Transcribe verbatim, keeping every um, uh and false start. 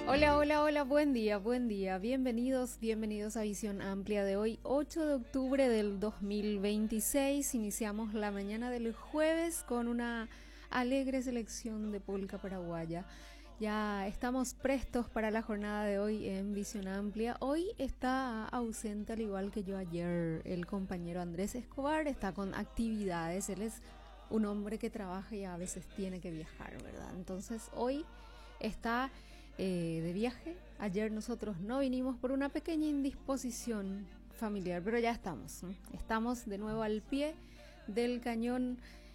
Hola, hola, hola, buen día, buen día. Bienvenidos, bienvenidos a Visión Amplia de hoy, ocho de octubre del dos mil veintiséis. Iniciamos la mañana del jueves con una alegre selección de polka paraguaya. Ya estamos prestos para la jornada de hoy en Visión Amplia. Hoy está ausente, al igual que yo ayer, el compañero Andrés Escobar. Está con actividades. Él es un hombre que trabaja y a veces tiene que viajar, ¿verdad? Entonces hoy está eh, de viaje. Ayer nosotros no vinimos por una pequeña indisposición familiar, pero ya estamos, ¿no? Estamos de nuevo al pie del cañón